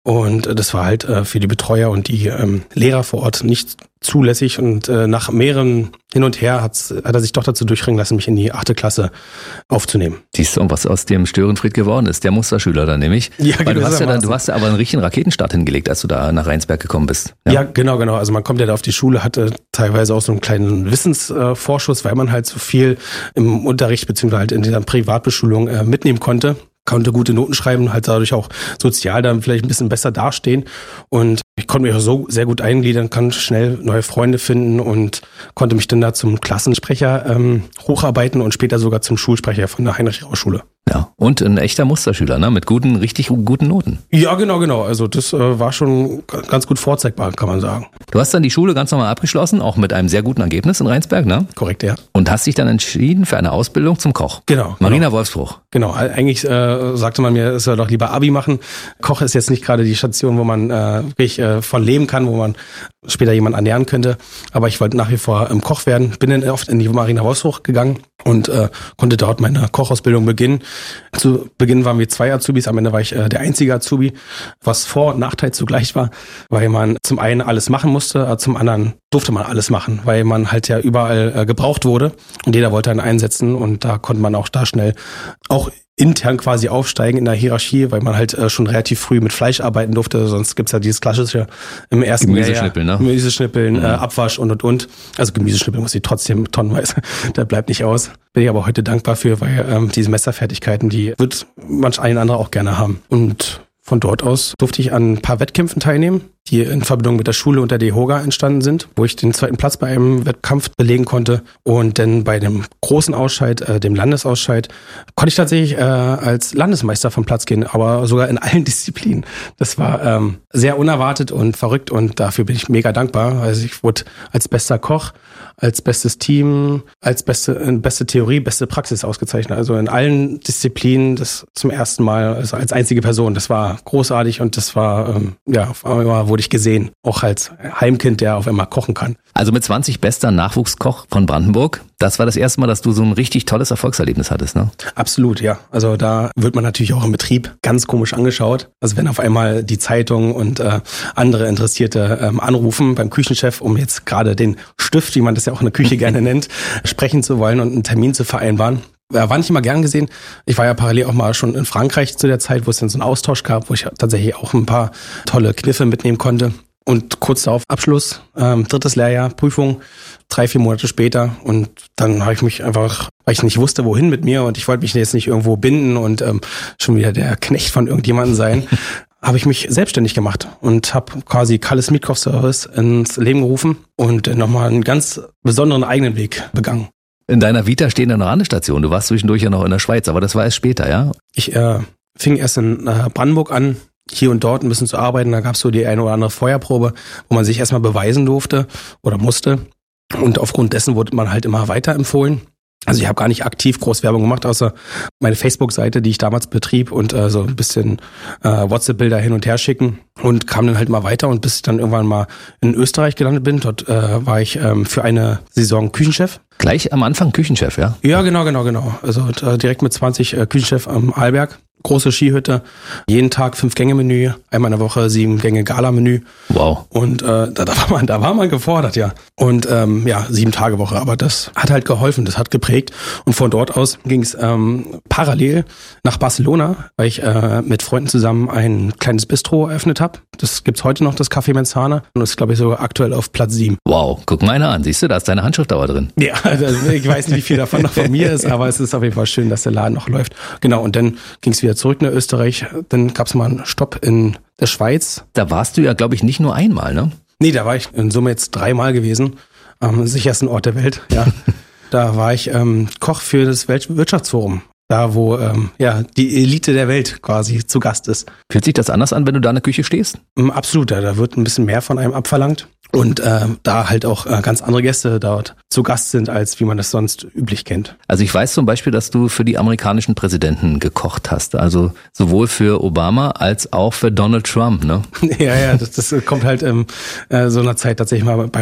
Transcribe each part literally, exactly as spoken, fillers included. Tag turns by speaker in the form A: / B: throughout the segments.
A: Und äh, das war halt äh, für die Betreuer und die ähm, Lehrer vor Ort nicht zulässig. Und äh, nach mehreren hin und her hat's, hat er sich doch dazu durchringen lassen, mich in die achte Klasse aufzunehmen.
B: Siehst du, was aus dem Störenfried geworden ist, der Musterschüler dann nämlich.
A: Ja,
B: Weil du hast ja dann, du hast ja aber einen richtigen Raketenstart hingelegt, als du da nach Rheinsberg gekommen bist.
A: Ja, ja genau, genau. Also man kommt ja da auf die Schule, hatte teilweise auch so einen kleinen Wissensvorschuss, weil man halt so viel im Unterricht beziehungsweise halt in dieser Privatbeschulung äh, mitnehmen konnte. Konnte gute Noten schreiben, halt dadurch auch sozial dann vielleicht ein bisschen besser dastehen. Und ich konnte mich auch so sehr gut eingliedern, kann schnell neue Freunde finden und konnte mich dann da zum Klassensprecher ähm, hocharbeiten und später sogar zum Schulsprecher von der Heinrich-Rausch-Schule.
B: Ja, und ein echter Musterschüler, ne? Mit guten, richtig guten Noten.
A: Ja, genau, genau. Also das äh, war schon ganz gut vorzeigbar, kann man sagen.
B: Du hast dann die Schule ganz normal abgeschlossen, auch mit einem sehr guten Ergebnis in Rheinsberg, ne?
A: Korrekt, ja.
B: Und hast dich dann entschieden für eine Ausbildung zum Koch.
A: Genau.
B: Marina
A: genau.
B: Wolfsbruch.
A: Genau, eigentlich äh, sagte man mir, es soll doch lieber Abi machen. Koch ist jetzt nicht gerade die Station, wo man äh, wirklich äh, von leben kann, wo man später jemanden ernähren könnte. Aber ich wollte nach wie vor ähm, Koch werden. Bin dann oft in die Marina Wolfsbruch gegangen und äh, konnte dort meine Kochausbildung beginnen. Zu Beginn waren wir zwei Azubis, am Ende war ich äh, der einzige Azubi, was Vor- und Nachteil zugleich war, weil man zum einen alles machen musste, äh, zum anderen durfte man alles machen, weil man halt ja überall äh, gebraucht wurde und jeder wollte einen einsetzen und da konnte man auch da schnell auch intern quasi aufsteigen in der Hierarchie, weil man halt äh, schon relativ früh mit Fleisch arbeiten durfte, sonst gibt's ja dieses klassische im ersten
B: Gemüseschnippeln, ne?
A: Gemüseschnippeln,
B: Mhm.
A: äh, Abwasch und und und. Also Gemüseschnippeln muss ich trotzdem tonnenweise, da bleibt nicht aus. Bin ich aber heute dankbar für, weil ähm, diese Messerfertigkeiten, die wird manch ein anderer auch gerne haben. Und von dort aus durfte ich an ein paar Wettkämpfen teilnehmen, die in Verbindung mit der Schule und der DEHOGA entstanden sind, wo ich den zweiten Platz bei einem Wettkampf belegen konnte. Und dann bei dem großen Ausscheid, äh, dem Landesausscheid, konnte ich tatsächlich äh, als Landesmeister vom Platz gehen, aber sogar in allen Disziplinen. Das war ähm, sehr unerwartet und verrückt und dafür bin ich mega dankbar. Also ich wurde als bester Koch, als bestes Team, als beste äh, beste Theorie, beste Praxis ausgezeichnet. Also in allen Disziplinen das zum ersten Mal, also als einzige Person. Das war großartig und das war, ähm, ja, auf einmal wurde ich gesehen. Auch als Heimkind, der auf einmal kochen kann.
B: Also mit zwanzig bester Nachwuchskoch von Brandenburg. Das war das erste Mal, dass du so ein richtig tolles Erfolgserlebnis hattest, ne?
A: Absolut, ja. Also da wird man natürlich auch im Betrieb ganz komisch angeschaut. Also wenn auf einmal die Zeitung und äh, andere Interessierte ähm, anrufen beim Küchenchef, um jetzt gerade den Stift, wie man das ja auch in der Küche gerne nennt, sprechen zu wollen und einen Termin zu vereinbaren. Ja, war nicht immer gern gesehen. Ich war ja parallel auch mal schon in Frankreich zu der Zeit, wo es dann so einen Austausch gab, wo ich tatsächlich auch ein paar tolle Kniffe mitnehmen konnte. Und kurz darauf Abschluss, ähm, drittes Lehrjahr, Prüfung, drei, vier Monate später. Und dann habe ich mich einfach, weil ich nicht wusste, wohin mit mir und ich wollte mich jetzt nicht irgendwo binden und ähm, schon wieder der Knecht von irgendjemandem sein, habe ich mich selbstständig gemacht und habe quasi Kalles Mietkaufservice ins Leben gerufen und nochmal einen ganz besonderen eigenen Weg begangen.
B: In deiner Vita stehen da noch andere Stationen. Du warst zwischendurch ja noch in der Schweiz, aber das war erst später, ja?
A: Ich äh, fing erst in äh, Brandenburg an, hier und dort ein bisschen zu arbeiten. Da gab es so die eine oder andere Feuerprobe, wo man sich erstmal beweisen durfte oder musste. Und aufgrund dessen wurde man halt immer weiterempfohlen. Also ich habe gar nicht aktiv groß Werbung gemacht, außer meine Facebook-Seite, die ich damals betrieb und äh, so ein bisschen äh, WhatsApp-Bilder hin und her schicken und kam dann halt mal weiter und bis ich dann irgendwann mal in Österreich gelandet bin. Dort äh, war ich ähm, für eine Saison Küchenchef.
B: Gleich am Anfang Küchenchef, ja?
A: Ja, genau, genau, genau. Also äh, direkt mit zwanzig äh, Küchenchef am Arlberg. Große Skihütte, jeden Tag fünf Gänge Menü, einmal in der Woche sieben Gänge Gala-Menü.
B: Wow.
A: Und äh, da, da war man, da war man gefordert, ja. Und ähm, ja, sieben Tage Woche. Aber das hat halt geholfen, das hat geprägt. Und von dort aus ging es ähm, parallel nach Barcelona, weil ich äh, mit Freunden zusammen ein kleines Bistro eröffnet habe. Das gibt's heute noch, das Café Menzana. Und das ist, glaube ich, sogar aktuell auf Platz sieben.
B: Wow, guck mal einer an. Siehst du, da ist deine Handschrift aber drin.
A: Ja, also ich weiß nicht, wie viel davon noch von mir ist, aber es ist auf jeden Fall schön, dass der Laden noch läuft. Genau, und dann ging es wieder zurück nach Österreich. Dann gab es mal einen Stopp in der Schweiz.
B: Da warst du ja, glaube ich, nicht nur einmal, ne?
A: Nee, da war ich in Summe jetzt dreimal gewesen. Am sichersten Ort der Welt, ja. Da war ich ähm, Koch für das Weltwirtschaftsforum. Da, wo ähm, ja die Elite der Welt quasi zu Gast ist.
B: Fühlt sich das anders an, wenn du da in der Küche stehst?
A: Absolut, da wird ein bisschen mehr von einem abverlangt. Und äh, da halt auch äh, ganz andere Gäste dort zu Gast sind, als wie man das sonst üblich kennt.
B: Also ich weiß zum Beispiel, dass du für die amerikanischen Präsidenten gekocht hast. Also sowohl für Obama als auch für Donald Trump, ne?
A: Ja, ja, das, das kommt halt in äh, so einer Zeit tatsächlich mal bei rum.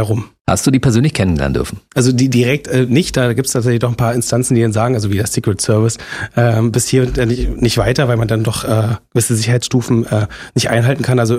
B: Hast du die persönlich kennenlernen dürfen?
A: Also die direkt äh, nicht, da gibt es tatsächlich doch ein paar Instanzen, die dann sagen, also wie der Secret Service, äh, bis hier nicht, nicht weiter, weil man dann doch äh, gewisse Sicherheitsstufen äh, nicht einhalten kann. Also